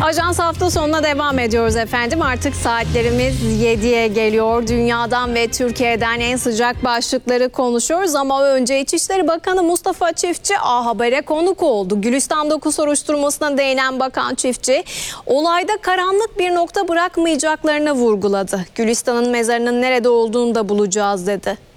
Ajans hafta sonuna devam ediyoruz efendim. Artık saatlerimiz 7'ye geliyor. Dünyadan ve Türkiye'den en sıcak başlıkları konuşuyoruz. Ama önce İçişleri Bakanı Mustafa Çiftçi A Haber'e konuk oldu. Gülistan 9 soruşturmasına değinen Bakan Çiftçi, olayda karanlık bir nokta bırakmayacaklarını vurguladı. Gülistan'ın mezarının nerede olduğunu da bulacağız dedi.